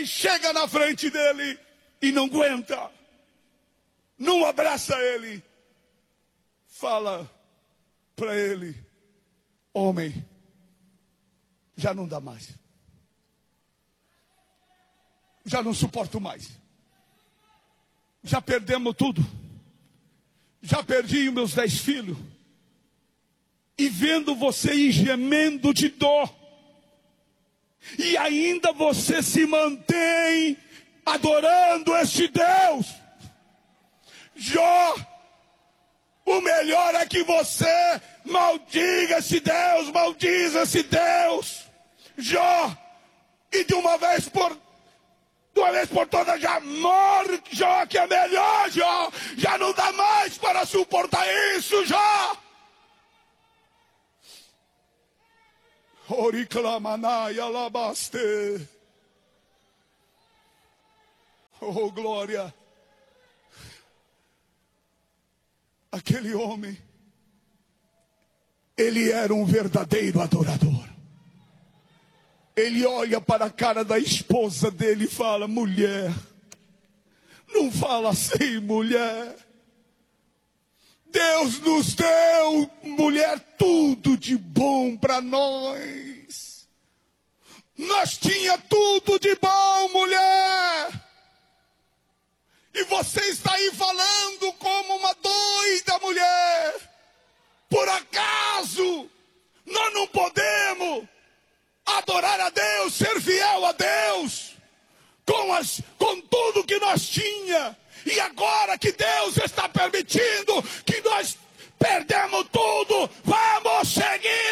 chega na frente dele e não aguenta, não abraça ele, fala para ele: homem, já não dá mais, já não suporto mais, já perdemos tudo, já perdi os meus 10 filhos, e vendo você ir gemendo de dor, e ainda você se mantém adorando este Deus. Jó, o melhor é que você maldiga esse Deus, maldiz esse Deus, Jó, e de uma vez por todas já morre, Jó, que é melhor, Jó, já não dá mais para suportar isso, Jó. Oh, glória. Aquele homem, ele era um verdadeiro adorador. Ele olha para a cara da esposa dele e fala: mulher, não fala assim, mulher. Deus nos deu, mulher, tudo de bom para nós. Nós tinha tudo de bom, mulher. E você está aí falando como uma doida, mulher. Por acaso nós não podemos adorar a Deus, ser fiel a Deus, com tudo que nós tinha? E agora que Deus está permitindo que nós perdemos tudo, vamos seguir